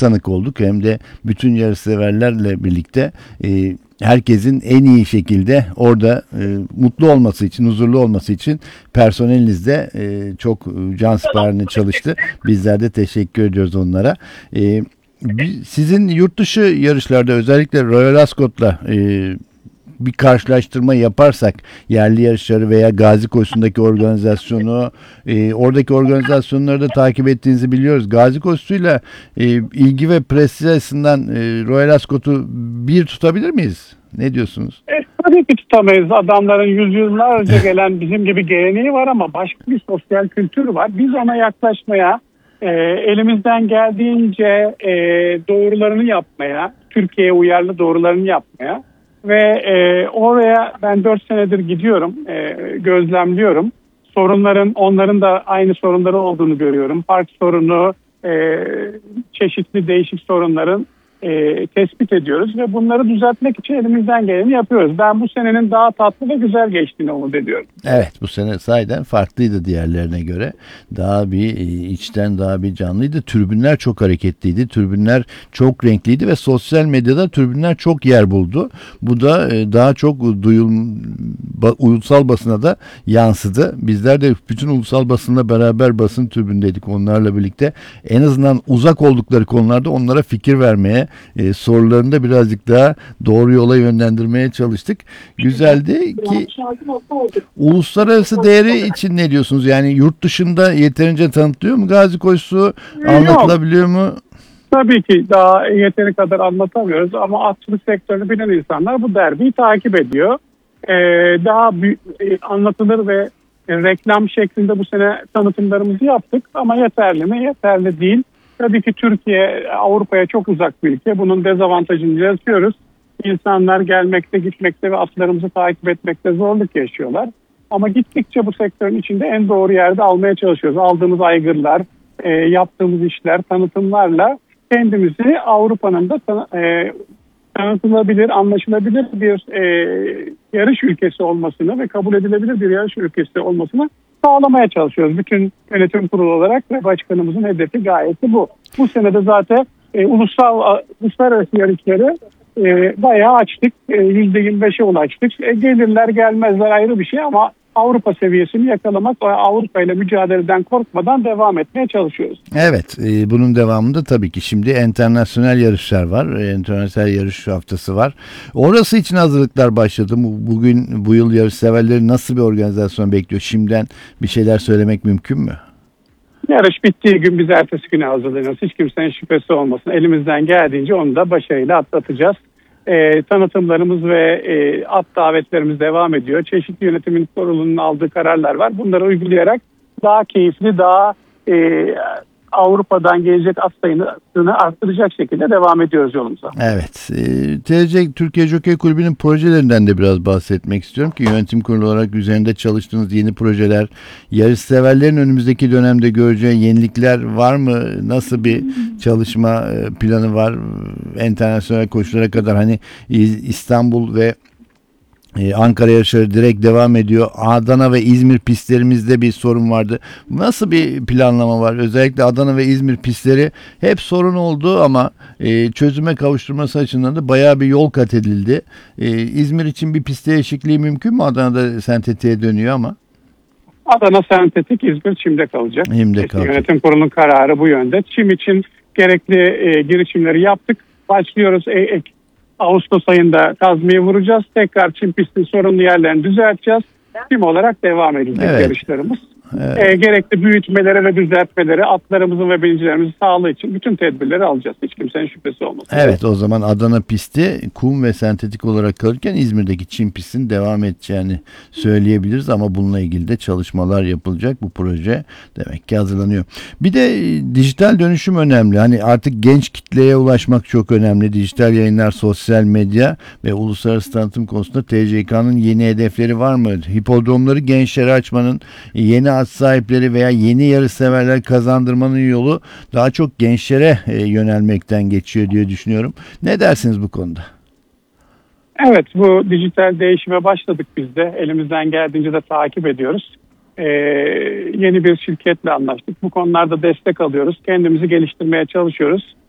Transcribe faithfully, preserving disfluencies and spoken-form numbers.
tanık olduk hem de bütün yarışseverlerle birlikte e, herkesin en iyi şekilde orada e, mutlu olması için, huzurlu olması için personeliniz de e, çok cansiperane çalıştı. Bizler de teşekkür ediyoruz onlara. E, sizin yurt dışı yarışlarda özellikle Royal Ascot'la e, bir karşılaştırma yaparsak yerli yarışları veya Gazi Koşusu'ndaki organizasyonu, e, oradaki organizasyonları da takip ettiğinizi biliyoruz. Gazi Koşusu'yla e, ilgi ve prestij açısından e, Royal Ascot'u bir tutabilir miyiz? Ne diyorsunuz? E, tabii ki tutamayız. Adamların yüzyıllarca gelen bizim gibi geleneği var ama başka bir sosyal kültür var. Biz ona yaklaşmaya, e, elimizden geldiğince e, doğrularını yapmaya, Türkiye'ye uyarlı doğrularını yapmaya ve e, oraya ben dört senedir gidiyorum, e, gözlemliyorum. Sorunların, onların da aynı sorunları olduğunu görüyorum. Park sorunu, e, çeşitli değişik sorunların e, tespit ediyoruz ve bunları düzeltmek için elimizden geleni yapıyoruz. Ben bu senenin daha tatlı ve güzel geçtiğini umut ediyorum. Evet, bu sene sahiden farklıydı diğerlerine göre. Daha bir içten, daha bir canlıydı. Tribünler çok hareketliydi. Tribünler çok renkliydi ve sosyal medyada tribünler çok yer buldu. Bu da daha çok duyul, ulusal basına da yansıdı. Bizler de bütün ulusal basınla beraber basın tribündeydik onlarla birlikte. En azından uzak oldukları konularda onlara fikir vermeye, e, sorularını da birazcık daha doğru yola yönlendirmeye çalıştık. Güzeldi ki uluslararası değeri için ne diyorsunuz? Yani yurt dışında yeterince tanıtılıyor mu Gazi Koşusu? Anlatılabiliyor mu? Tabii ki daha yeteri kadar anlatamıyoruz ama atçılık sektörünü bilen insanlar bu derbiyi takip ediyor. Ee, daha büyük, e, anlatılır ve e, reklam şeklinde bu sene tanıtımlarımızı yaptık ama yeterli mi? Yeterli değil. Tabii ki Türkiye Avrupa'ya çok uzak bir ülke. Bunun dezavantajını yaşıyoruz. İnsanlar gelmekte, gitmekte ve atlarımızı takip etmekte zorluk yaşıyorlar. Ama gittikçe bu sektörün içinde en doğru yerde almaya çalışıyoruz. Aldığımız aygırlar, e, yaptığımız işler, tanıtımlarla kendimizi Avrupa'nın da tan- e, tanıtılabilir, anlaşılabilir bir e, yarış ülkesi olmasını ve kabul edilebilir bir yarış ülkesi olmasını sağlamaya çalışıyoruz. Bütün yönetim kurulu olarak ve başkanımızın hedefi gayet bu. Bu sene de zaten e, ulusal uluslararası yarışları e, bayağı açtık. E, yüzde yirmi beşe ulaştık. E, gelirler gelmezler ayrı bir şey ama Avrupa seviyesini yakalamak ve Avrupa ile mücadeleden korkmadan devam etmeye çalışıyoruz. Evet, e, bunun devamında tabii ki şimdi internasyonel yarışlar var. E, internasyonel yarış haftası var. Orası için hazırlıklar başladı. Bugün bu yıl yarış severleri nasıl bir organizasyon bekliyor? Şimdiden bir şeyler söylemek mümkün mü? Yarış bittiği gün biz ertesi güne hazırlanıyoruz. Hiç kimsenin şüphesi olmasın. Elimizden geldiğince onu da başarıyla atlatacağız. E, tanıtımlarımız ve e, at davetlerimiz devam ediyor. Çeşitli yönetimin kurulunun aldığı kararlar var. Bunları uygulayarak daha keyifli, daha e, Avrupa'dan gelecek at sayısını arttıracak şekilde devam ediyoruz yolumuza. Evet. E, T C Türkiye Jockey Kulübü'nün projelerinden de biraz bahsetmek istiyorum ki yönetim kurulu olarak üzerinde çalıştığınız yeni projeler, yarışseverlerin önümüzdeki dönemde göreceği yenilikler var mı? Nasıl bir çalışma planı var? Internasyonel koşulara kadar hani İstanbul ve Ankara yarışları direkt devam ediyor. Adana ve İzmir pistlerimizde bir sorun vardı. Nasıl bir planlama var? Özellikle Adana ve İzmir pistleri hep sorun oldu ama e, çözüme kavuşturması açısından da bayağı bir yol kat edildi. E, İzmir için bir pist değişikliği mümkün mü? Adana'da sentetiğe dönüyor ama. Adana sentetik, İzmir çimde kalacak. Çimde kalacak. Yönetim kurulunun kararı bu yönde. Çim için gerekli e, girişimleri yaptık. Başlıyoruz. E, e, Ağustos ayında kazmayı vuracağız. Tekrar çim pistin sorunlu yerlerini düzelteceğiz. Çim olarak devam edecek evet. yarışlarımız. Evet. E, gerekli büyütmelere ve düzeltmelere atlarımızın ve binicilerimizin sağlığı için bütün tedbirleri alacağız. Hiç kimsenin şüphesi olmasın. Evet, o zaman Adana pisti kum ve sentetik olarak kalırken İzmir'deki çim pistin devam edeceğini söyleyebiliriz ama bununla ilgili de çalışmalar yapılacak. Bu proje demek ki hazırlanıyor. Bir de dijital dönüşüm önemli. Hani artık genç kitleye ulaşmak çok önemli. Dijital yayınlar, sosyal medya ve uluslararası tanıtım konusunda T C K'nın yeni hedefleri var mı? Hipodromları gençlere açmanın, yeni at sahipleri veya yeni yarış severler kazandırmanın yolu daha çok gençlere e, yönelmekten geçiyor diye düşünüyorum. Ne dersiniz bu konuda? Evet, bu dijital değişime başladık biz de. Elimizden geldiğince de takip ediyoruz. Ee, yeni bir şirketle anlaştık. Bu konularda destek alıyoruz. Kendimizi geliştirmeye çalışıyoruz.